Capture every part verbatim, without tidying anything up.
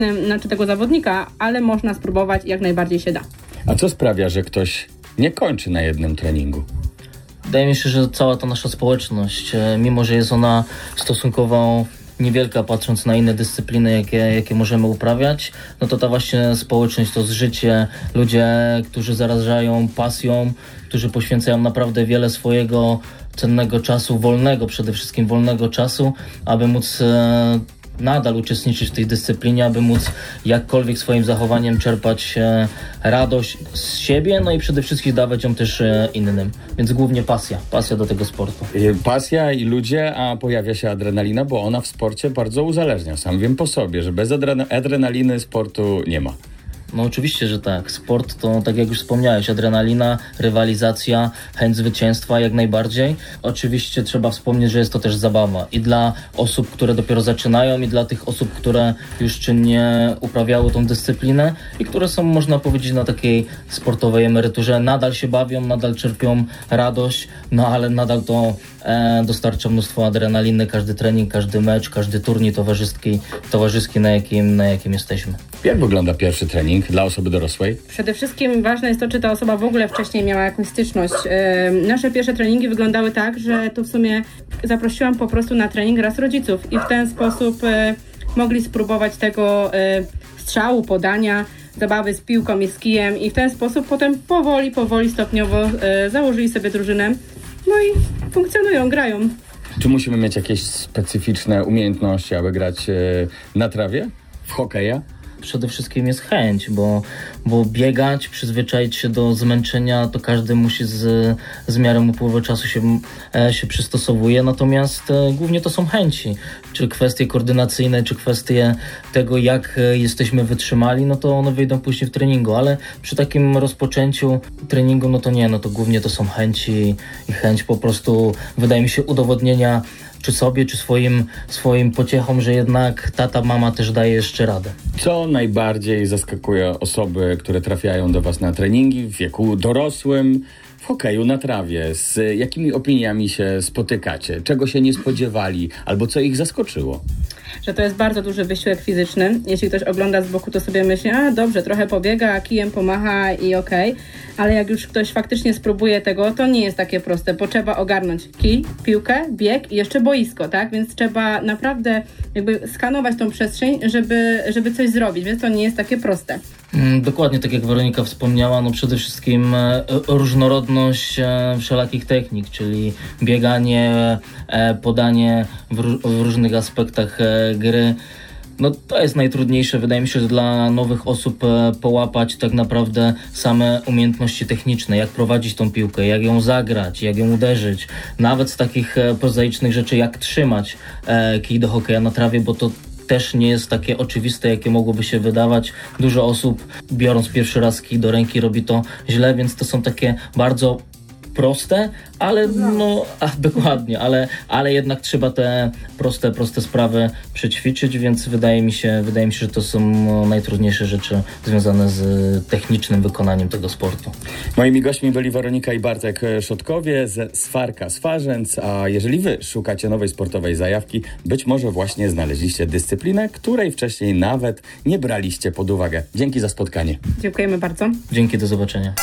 znaczy tego zawodnika, ale można spróbować i jak najbardziej się da. A co sprawia, że ktoś nie kończy na jednym treningu? Wydaje mi się, że cała ta nasza społeczność, mimo że jest ona stosunkowo niewielka, patrząc na inne dyscypliny, jakie, jakie możemy uprawiać, no to ta właśnie społeczność, to zżycie, ludzie, którzy zarażają pasją, którzy poświęcają naprawdę wiele swojego cennego czasu, wolnego przede wszystkim, wolnego czasu, aby móc e, nadal uczestniczyć w tej dyscyplinie, aby móc jakkolwiek swoim zachowaniem czerpać e, radość z siebie, no i przede wszystkim dawać ją też e, innym. Więc głównie pasja, pasja do tego sportu. Pasja i ludzie, a pojawia się adrenalina, bo ona w sporcie bardzo uzależnia. Sam wiem po sobie, że bez adren- adrenaliny sportu nie ma. No oczywiście, że tak. Sport to, tak jak już wspomniałeś, adrenalina, rywalizacja, chęć zwycięstwa jak najbardziej. Oczywiście trzeba wspomnieć, że jest to też zabawa i dla osób, które dopiero zaczynają, i dla tych osób, które już czynnie uprawiały tą dyscyplinę i które są, można powiedzieć, na takiej sportowej emeryturze. Nadal się bawią, nadal czerpią radość, no ale nadal to e, dostarcza mnóstwo adrenaliny, każdy trening, każdy mecz, każdy turniej towarzyski, towarzyski na jakim, na jakim jesteśmy. Jak wygląda pierwszy trening dla osoby dorosłej? Przede wszystkim ważne jest to, czy ta osoba w ogóle wcześniej miała jakąś styczność. Yy, nasze pierwsze treningi wyglądały tak, że to w sumie zaprosiłam po prostu na trening raz rodziców i w ten sposób yy, mogli spróbować tego yy, strzału, podania, zabawy z piłką i z kijem i w ten sposób potem powoli, powoli, stopniowo yy, założyli sobie drużynę. No i funkcjonują, grają. Czy musimy mieć jakieś specyficzne umiejętności, aby grać yy, na trawie? W hokeja? Przede wszystkim jest chęć, bo, bo biegać, przyzwyczaić się do zmęczenia, to każdy musi z, z miarą upływu czasu się, e, się przystosowuje, natomiast e, głównie to są chęci, czy kwestie koordynacyjne, czy kwestie tego, jak e, jesteśmy wytrzymali, no to one wyjdą później w treningu, ale przy takim rozpoczęciu treningu, no to nie, no to głównie to są chęci i chęć po prostu, wydaje mi się, udowodnienia czy sobie, czy swoim, swoim pociechom, że jednak tata, mama też daje jeszcze radę. Co najbardziej zaskakuje osoby, które trafiają do was na treningi w wieku dorosłym, w hokeju na trawie? Z jakimi opiniami się spotykacie? Czego się nie spodziewali? Albo co ich zaskoczyło? Że to jest bardzo duży wysiłek fizyczny. Jeśli ktoś ogląda z boku, to sobie myśli, a dobrze, trochę pobiega, kijem pomacha i okej. Okay. Ale jak już ktoś faktycznie spróbuje tego, to nie jest takie proste, bo trzeba ogarnąć kij, piłkę, bieg i jeszcze boisko, tak? Więc trzeba naprawdę jakby skanować tą przestrzeń, żeby, żeby coś zrobić, więc to nie jest takie proste. Dokładnie tak jak Weronika wspomniała, no przede wszystkim e, różnorodność e, wszelakich technik, czyli bieganie, e, podanie w, ró- w różnych aspektach e, gry. No to jest najtrudniejsze, wydaje mi się, że dla nowych osób e, połapać tak naprawdę same umiejętności techniczne, jak prowadzić tą piłkę, jak ją zagrać, jak ją uderzyć, nawet z takich e, prozaicznych rzeczy, jak trzymać e, kij do hokeja na trawie, bo to też nie jest takie oczywiste, jakie mogłoby się wydawać. Dużo osób, biorąc pierwszy raz kij do ręki, robi to źle, więc to są takie bardzo proste, ale no, a, dokładnie, ale, ale jednak trzeba te proste, proste sprawy przećwiczyć, więc wydaje mi się, wydaje mi się, że to są najtrudniejsze rzeczy związane z technicznym wykonaniem tego sportu. Moimi gośćmi byli Weronika i Bartek Szotkowie ze Swarka Swarzędz, a jeżeli wy szukacie nowej sportowej zajawki, być może właśnie znaleźliście dyscyplinę, której wcześniej nawet nie braliście pod uwagę. Dzięki za spotkanie. Dziękujemy bardzo. Dzięki, do zobaczenia.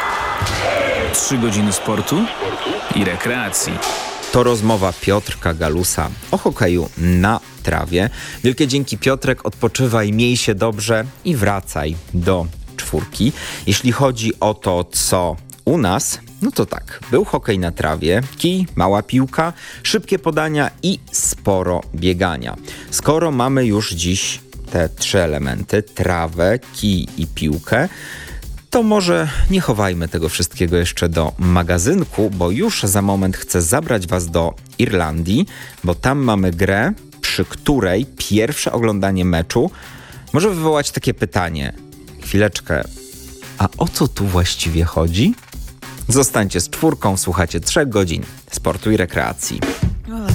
Trzy godziny sportu i rekreacji. To rozmowa Piotrka Galusa o hokeju na trawie. Wielkie dzięki, Piotrek, odpoczywaj, miej się dobrze i wracaj do czwórki. Jeśli chodzi o to, co u nas, no to tak, był hokej na trawie, kij, mała piłka, szybkie podania i sporo biegania. Skoro mamy już dziś te trzy elementy, trawę, kij i piłkę, to może nie chowajmy tego wszystkiego jeszcze do magazynku, bo już za moment chcę zabrać was do Irlandii, bo tam mamy grę, przy której pierwsze oglądanie meczu może wywołać takie pytanie. Chwileczkę, a o co tu właściwie chodzi? Zostańcie z czwórką, słuchacie trzech godzin sportu i rekreacji.